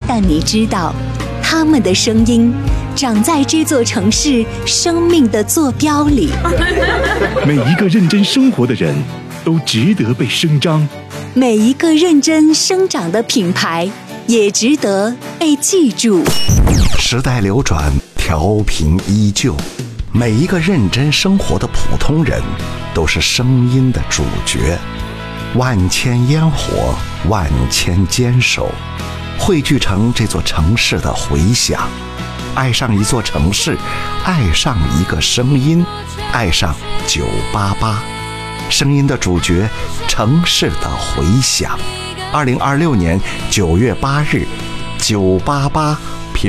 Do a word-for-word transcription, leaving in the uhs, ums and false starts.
但你知道，他们的声音长在这座城市生命的坐标里。 每一个认真生活的人都值得被声张， 每一个认真生长的品牌也值得被记住。 时代流转，调频依旧，每一个认真生活的普通人都是声音的主角。万千烟火，万千坚守，汇聚成这座城市的回响。爱上一座城市，爱上一个声音，爱上九八八，声音的主角，城市的回响。二零二六年九月八日，九八八